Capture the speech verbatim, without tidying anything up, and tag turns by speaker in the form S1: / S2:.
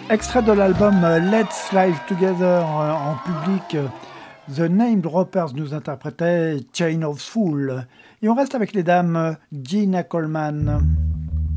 S1: Extrait de l'album euh, Let's Live Together euh, en public, euh, The Name Droppers nous interprétait Chain of Fool. Et on reste avec les dames euh, Gina Coleman.